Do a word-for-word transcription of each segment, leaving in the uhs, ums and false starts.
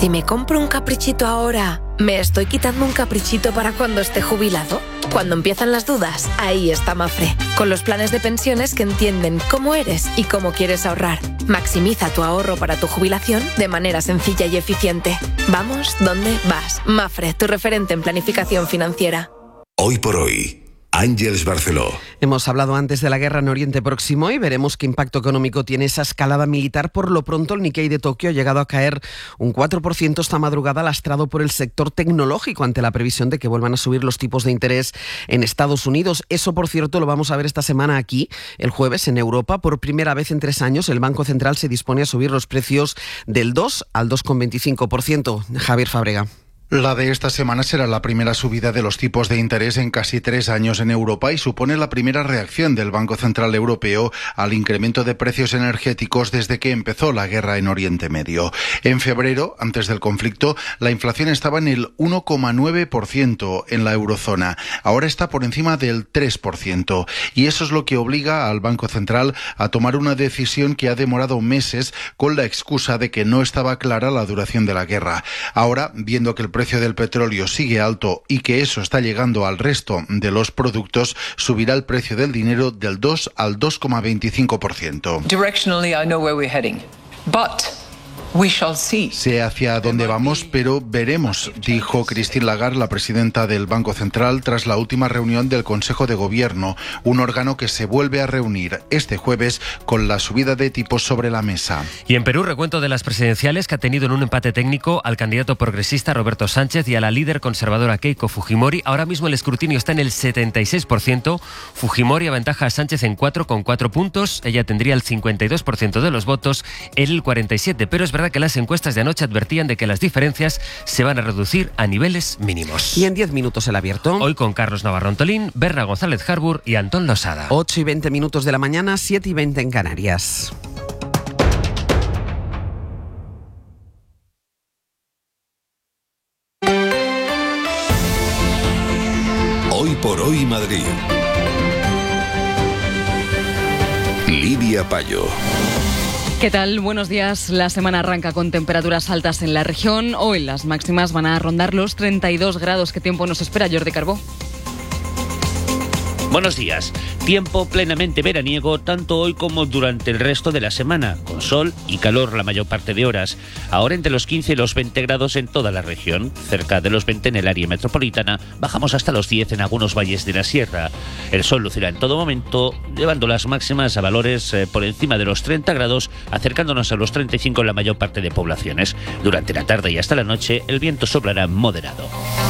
Si me compro un caprichito ahora, ¿me estoy quitando un caprichito para cuando esté jubilado? Cuando empiezan las dudas, ahí está Mapfre, con los planes de pensiones que entienden cómo eres y cómo quieres ahorrar. Maximiza tu ahorro para tu jubilación de manera sencilla y eficiente. Vamos, ¿dónde vas? Mapfre, tu referente en planificación financiera. Hoy por hoy, Ángeles Barceló. Hemos hablado antes de la guerra en Oriente Próximo y veremos qué impacto económico tiene esa escalada militar. Por lo pronto, el Nikkei de Tokio ha llegado a caer un cuatro por ciento esta madrugada, lastrado por el sector tecnológico ante la previsión de que vuelvan a subir los tipos de interés en Estados Unidos. Eso, por cierto, lo vamos a ver esta semana aquí, el jueves, en Europa. Por primera vez en tres años, el Banco Central se dispone a subir los precios del dos al dos coma veinticinco por ciento. Javier Fábrega. La de esta semana será la primera subida de los tipos de interés en casi tres años en Europa y supone la primera reacción del Banco Central Europeo al incremento de precios energéticos desde que empezó la guerra en Oriente Medio. En febrero, antes del conflicto, la inflación estaba en el uno coma nueve por ciento en la eurozona. Ahora está por encima del tres por ciento. Y eso es lo que obliga al Banco Central a tomar una decisión que ha demorado meses con la excusa de que no estaba clara la duración de la guerra. Ahora, viendo que el precio del petróleo sigue alto y que eso está llegando al resto de los productos, subirá el precio del dinero del dos al dos coma veinticinco por ciento. Directionally, I know where we're heading, but we shall see. Sé hacia dónde vamos, pero veremos, dijo Christine Lagarde, la presidenta del Banco Central, tras la última reunión del Consejo de Gobierno, un órgano que se vuelve a reunir este jueves con la subida de tipos sobre la mesa. Y en Perú, recuento de las presidenciales que ha tenido en un empate técnico al candidato progresista Roberto Sánchez y a la líder conservadora Keiko Fujimori. Ahora mismo el escrutinio está en el setenta y seis por ciento. Fujimori aventaja a Sánchez en cuatro con cuatro puntos. Ella tendría el cincuenta y dos por ciento de los votos, él el cuarenta y siete por ciento, pero es verdad que las encuestas de anoche advertían de que las diferencias se van a reducir a niveles mínimos. Y en diez minutos el abierto. Hoy con Carlos Navarro Antolín, Berna González Harbour y Antón Losada. ocho y veinte minutos de la mañana, siete y veinte en Canarias. Hoy por hoy Madrid. Lidia Payo. ¿Qué tal? Buenos días. La semana arranca con temperaturas altas en la región. Hoy las máximas van a rondar los treinta y dos grados. ¿Qué tiempo nos espera, Jordi Carbó? Buenos días. Tiempo plenamente veraniego tanto hoy como durante el resto de la semana, con sol y calor la mayor parte de horas. Ahora entre los quince y los veinte grados en toda la región, cerca de los veinte en el área metropolitana, bajamos hasta los diez en algunos valles de la sierra. El sol lucirá en todo momento, llevando las máximas a valores eh, por encima de los treinta grados, acercándonos a los treinta y cinco en la mayor parte de poblaciones. Durante la tarde y hasta la noche, el viento soplará moderado.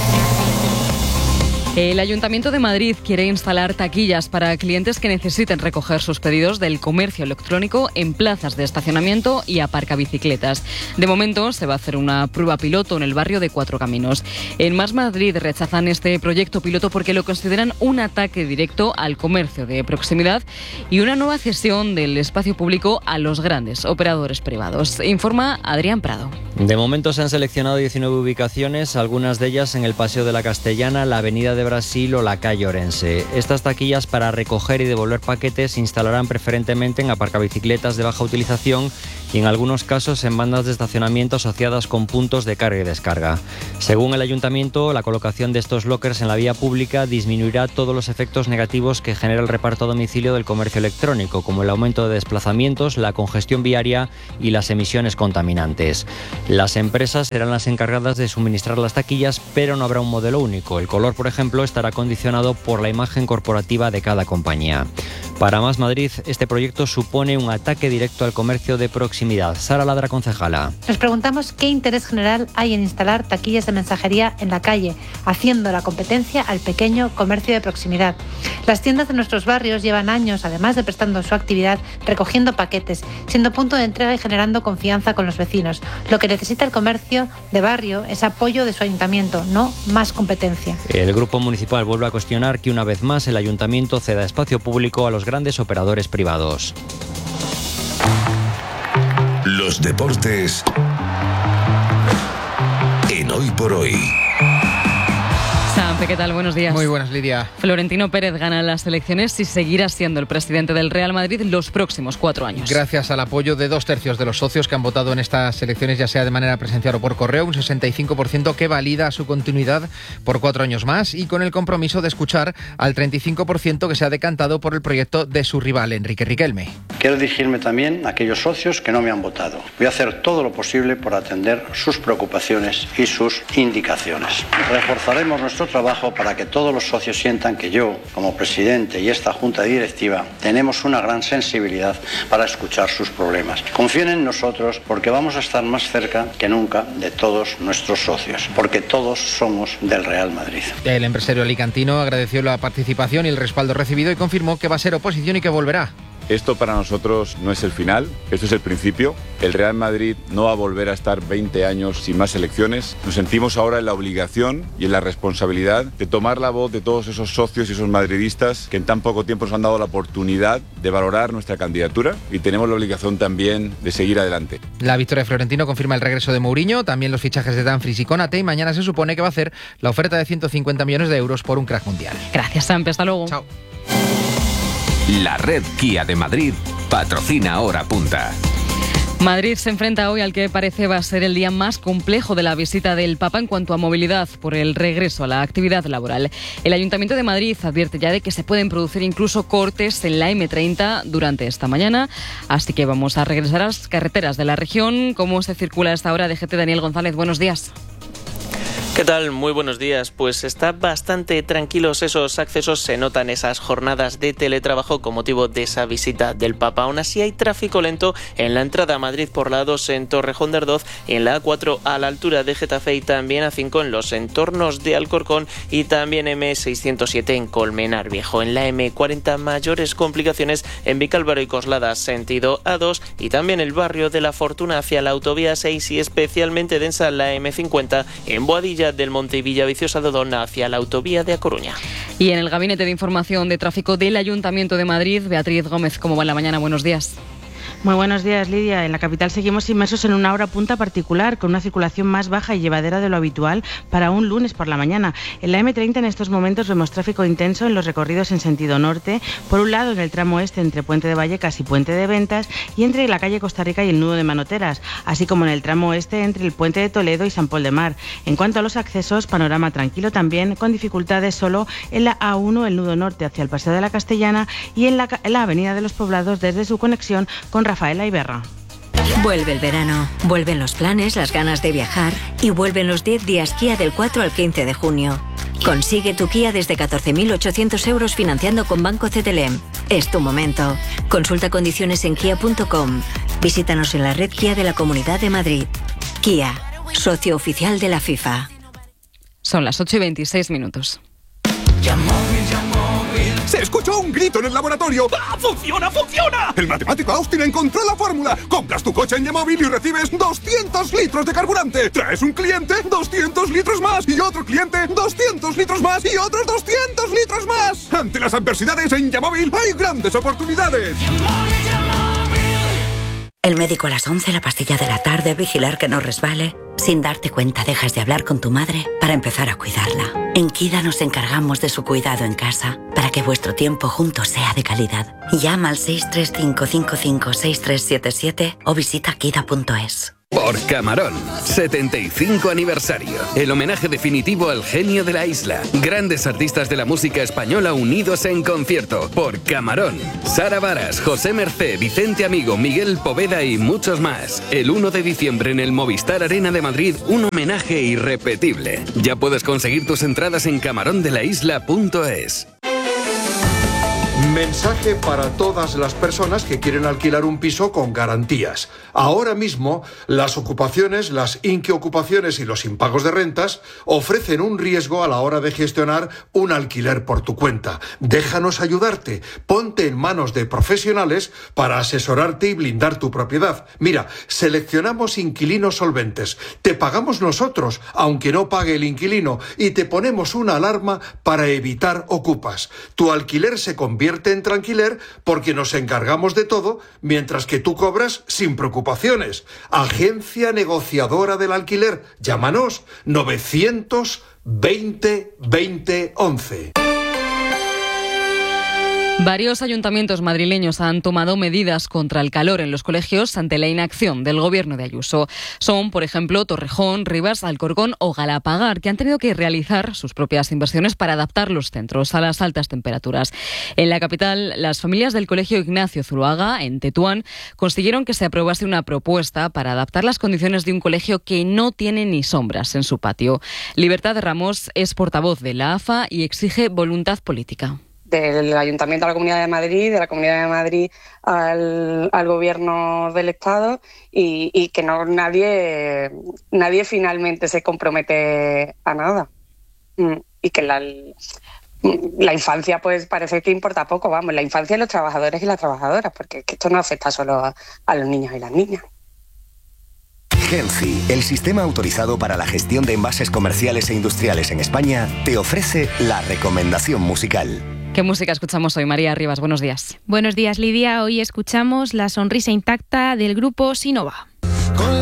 El Ayuntamiento de Madrid quiere instalar taquillas para clientes que necesiten recoger sus pedidos del comercio electrónico en plazas de estacionamiento y aparcabicicletas. De momento se va a hacer una prueba piloto en el barrio de Cuatro Caminos. En Más Madrid rechazan este proyecto piloto porque lo consideran un ataque directo al comercio de proximidad y una nueva cesión del espacio público a los grandes operadores privados. Informa Adrián Prado. De momento se han seleccionado diecinueve ubicaciones, algunas de ellas en el Paseo de la Castellana, la Avenida de Brasil o la calle Orense. Estas taquillas para recoger y devolver paquetes se instalarán preferentemente en aparcabicicletas de baja utilización y en algunos casos en bandas de estacionamiento asociadas con puntos de carga y descarga. Según el Ayuntamiento, la colocación de estos lockers en la vía pública disminuirá todos los efectos negativos que genera el reparto a domicilio del comercio electrónico, como el aumento de desplazamientos, la congestión viaria y las emisiones contaminantes. Las empresas serán las encargadas de suministrar las taquillas, pero no habrá un modelo único. El color, por ejemplo, estará condicionado por la imagen corporativa de cada compañía. Para Más Madrid, este proyecto supone un ataque directo al comercio de proximidad. Sara Ladra, concejala. Nos preguntamos qué interés general hay en instalar taquillas de mensajería en la calle, haciendo la competencia al pequeño comercio de proximidad. Las tiendas de nuestros barrios llevan años, además de prestando su actividad, recogiendo paquetes, siendo punto de entrega y generando confianza con los vecinos. Lo que necesita el comercio de barrio es apoyo de su ayuntamiento, no más competencia. El Grupo Municipal vuelve a cuestionar que una vez más el ayuntamiento ceda espacio público a los grandes operadores privados. Los deportes en Hoy por Hoy. Ampe, ¿qué tal? Buenos días. Muy buenas, Lidia. Florentino Pérez gana las elecciones y seguirá siendo el presidente del Real Madrid los próximos cuatro años. Gracias al apoyo de dos tercios de los socios que han votado en estas elecciones, ya sea de manera presencial o por correo, un sesenta y cinco por ciento que valida su continuidad por cuatro años más, y con el compromiso de escuchar al treinta y cinco por ciento que se ha decantado por el proyecto de su rival, Enrique Riquelme. Quiero dirigirme también a aquellos socios que no me han votado. Voy a hacer todo lo posible por atender sus preocupaciones y sus indicaciones. Reforzaremos nuestro trabajo para que todos los socios sientan que yo, como presidente, y esta junta directiva tenemos una gran sensibilidad para escuchar sus problemas. Confíen en nosotros porque vamos a estar más cerca que nunca de todos nuestros socios, porque todos somos del Real Madrid. El empresario alicantino agradeció la participación y el respaldo recibido y confirmó que va a ser oposición y que volverá. Esto para nosotros no es el final, esto es el principio. El Real Madrid no va a volver a estar veinte años sin más elecciones. Nos sentimos ahora en la obligación y en la responsabilidad de tomar la voz de todos esos socios y esos madridistas que en tan poco tiempo nos han dado la oportunidad de valorar nuestra candidatura, y tenemos la obligación también de seguir adelante. La victoria de Florentino confirma el regreso de Mourinho, también los fichajes de Dumfries y Konate, y mañana se supone que va a hacer la oferta de ciento cincuenta millones de euros por un crack mundial. Gracias, Sampe. Hasta luego. Chao. La red Kia de Madrid patrocina Hora Punta. Madrid se enfrenta hoy al que parece va a ser el día más complejo de la visita del Papa en cuanto a movilidad por el regreso a la actividad laboral. El Ayuntamiento de Madrid advierte ya de que se pueden producir incluso cortes en la eme treinta durante esta mañana, así que vamos a regresar a las carreteras de la región. ¿Cómo se circula a esta hora? D G T Daniel González, buenos días. ¿Qué tal? Muy buenos días. Pues está bastante tranquilos esos accesos. Se notan esas jornadas de teletrabajo con motivo de esa visita del Papa. Aún así hay tráfico lento en la entrada a Madrid por la A dos en Torrejón de Ardoz, en la A cuatro a la altura de Getafe y también A cinco en los entornos de Alcorcón y también eme seiscientos siete en Colmenar Viejo. En la eme cuarenta mayores complicaciones en Vicálvaro y Coslada sentido A dos y también el barrio de la Fortuna hacia la autovía seis y especialmente densa la eme cincuenta en Boadilla del Monte y Villaviciosa de Odón hacia la autovía de A Coruña. Y en el Gabinete de Información de Tráfico del Ayuntamiento de Madrid, Beatriz Gómez, ¿cómo va en la mañana? Buenos días. Muy buenos días, Lidia. En la capital seguimos inmersos en una hora punta particular, con una circulación más baja y llevadera de lo habitual para un lunes por la mañana. En la eme treinta en estos momentos vemos tráfico intenso en los recorridos en sentido norte, por un lado en el tramo este entre Puente de Vallecas y Puente de Ventas y entre la calle Costa Rica y el nudo de Manoteras, así como en el tramo este entre el Puente de Toledo y San Pol de Mar. En cuanto a los accesos, panorama tranquilo también, con dificultades solo en la A uno, el nudo norte hacia el Paseo de la Castellana y en la, en la Avenida de los Poblados desde su conexión con Rafaela Iberra. Vuelve el verano, vuelven los planes, las ganas de viajar y vuelven los diez días Kia del cuatro al quince de junio. Consigue tu Kia desde catorce mil ochocientos euros financiando con Banco C T L M. Es tu momento. Consulta condiciones en kia punto com. Visítanos en la red Kia de la Comunidad de Madrid. Kia, socio oficial de la FIFA. Son las ocho y veintiséis minutos. Se escuchó un grito en el laboratorio. ¡Ah, funciona, funciona! El matemático Austin encontró la fórmula. Compras tu coche en Yamóvil y recibes doscientos litros de carburante. Traes un cliente, doscientos litros más. Y otro cliente, doscientos litros más. Y otros doscientos litros más. Ante las adversidades en Yamóvil hay grandes oportunidades. El médico a las once, la pastilla de la tarde, vigilar que no resbale. Sin darte cuenta dejas de hablar con tu madre para empezar a cuidarla. En Kida nos encargamos de su cuidado en casa para que vuestro tiempo juntos sea de calidad. Llama al seis tres cinco cinco cinco seis tres siete siete o visita kida punto es. Por Camarón, setenta y cinco aniversario. El homenaje definitivo al genio de la isla. Grandes artistas de la música española unidos en concierto. Por Camarón. Sara Varas, José Mercé, Vicente Amigo, Miguel Poveda y muchos más. El uno de diciembre en el Movistar Arena de Madrid, un homenaje irrepetible. Ya puedes conseguir tus entradas en camarón de la isla punto es. Mensaje para todas las personas que quieren alquilar un piso con garantías. Ahora mismo, las ocupaciones, las inquiocupaciones y los impagos de rentas ofrecen un riesgo a la hora de gestionar un alquiler por tu cuenta. Déjanos ayudarte. Ponte en manos de profesionales para asesorarte y blindar tu propiedad. Mira, seleccionamos inquilinos solventes. Te pagamos nosotros, aunque no pague el inquilino, y te ponemos una alarma para evitar ocupas. Tu alquiler se convierte en tranquiler porque nos encargamos de todo mientras que tú cobras sin preocupaciones. Agencia negociadora del alquiler. Llámanos novecientos veinte veinte once. Varios ayuntamientos madrileños han tomado medidas contra el calor en los colegios ante la inacción del gobierno de Ayuso. Son, por ejemplo, Torrejón, Rivas, Alcorcón o Galapagar, que han tenido que realizar sus propias inversiones para adaptar los centros a las altas temperaturas. En la capital, las familias del Colegio Ignacio Zuloaga, en Tetuán, consiguieron que se aprobase una propuesta para adaptar las condiciones de un colegio que no tiene ni sombras en su patio. Libertad Ramos es portavoz de la A F A y exige voluntad política. Del Ayuntamiento a la Comunidad de Madrid, de la Comunidad de Madrid al, al Gobierno del Estado y, y que no nadie nadie finalmente se compromete a nada. Y que la, la infancia pues parece que importa poco, vamos, la infancia y los trabajadores y las trabajadoras, porque esto no afecta solo a, a los niños y las niñas. Genci, el sistema autorizado para la gestión de envases comerciales e industriales en España, te ofrece la recomendación musical. ¿Qué música escuchamos hoy, María Rivas? Buenos días. Buenos días, Lidia. Hoy escuchamos La sonrisa intacta del grupo Sinova.